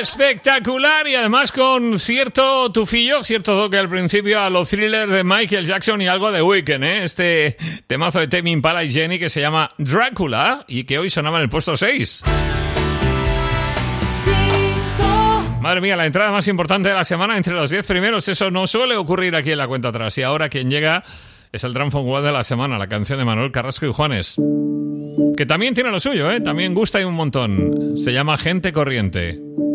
Espectacular y además con cierto tufillo, cierto toque al principio a los thrillers de Michael Jackson y algo de Weeknd, ¿eh? Este temazo de Tame Impala y Jenny que se llama Drácula y que hoy sonaba en el puesto 6. Madre mía, la entrada más importante de la semana entre los 10 primeros, eso no suele ocurrir aquí en la cuenta atrás. Y ahora quien llega es el Drum Phone World de la semana, la canción de Manuel Carrasco y Juanes, que también tiene lo suyo, ¿eh? También gusta y un montón. Se llama Gente Corriente.